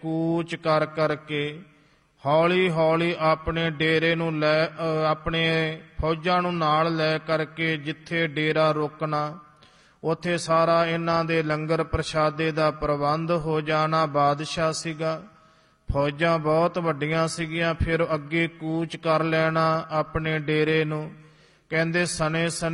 ਕੂਚ ਕਰ ਕਰਕੇ ਹੌਲੀ ਹੌਲੀ ਆਪਣੇ ਡੇਰੇ ਨੂੰ ਆਪਣੇ ਫੌਜਾਂ ਨੂੰ ਨਾਲ ਲੈ ਕਰਕੇ ਜਿੱਥੇ ਡੇਰਾ ਰੋਕਣਾ ਉੱਥੇ ਸਾਰਾ ਇਹਨਾਂ ਦੇ ਲੰਗਰ ਪ੍ਰਸ਼ਾਦੇ ਦਾ ਪ੍ਰਬੰਧ ਹੋ ਜਾਣਾ। ਬਾਦਸ਼ਾਹ ਸੀਗਾ, ਫੌਜਾਂ ਬਹੁਤ ਵੱਡੀਆਂ ਸੀਗੀਆਂ, ਫਿਰ ਅੱਗੇ ਕੂਚ ਕਰ ਲੈਣਾ ਆਪਣੇ ਡੇਰੇ ਨੂੰ। ਕਹਿੰਦੇ ਸਨੇ